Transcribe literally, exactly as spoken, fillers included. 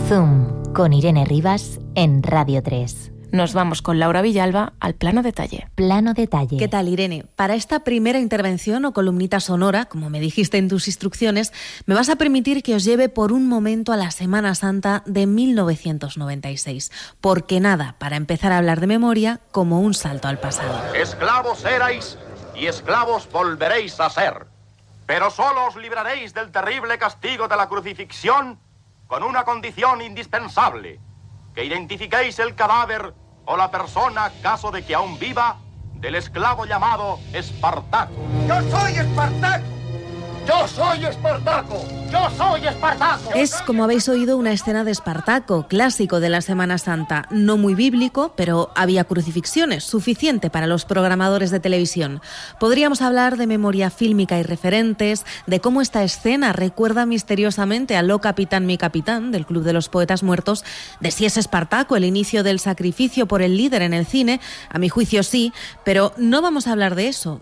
Zoom, con Irene Rivas en Radio tres. Nos vamos con Laura Villalba al plano detalle. Plano detalle. ¿Qué tal, Irene? Para esta primera intervención o columnita sonora, como me dijiste en tus instrucciones, me vas a permitir que os lleve por un momento a la Semana Santa de mil novecientos noventa y seis. Porque nada, para empezar a hablar de memoria, como un salto al pasado. Esclavos erais y esclavos volveréis a ser. Pero solo os libraréis del terrible castigo de la crucifixión con una condición indispensable: que identifiquéis el cadáver o la persona, caso de que aún viva, del esclavo llamado Espartaco. ¡Yo soy Espartaco! ¡Yo soy Espartaco! ¡Yo soy Espartaco! Es, como habéis oído, una escena de Espartaco, clásico de la Semana Santa. No muy bíblico, pero había crucifixiones, suficiente para los programadores de televisión. Podríamos hablar de memoria fílmica y referentes, de cómo esta escena recuerda misteriosamente a Lo Capitán, mi capitán, del Club de los Poetas Muertos, de si es Espartaco el inicio del sacrificio por el líder en el cine. A mi juicio sí, pero no vamos a hablar de eso.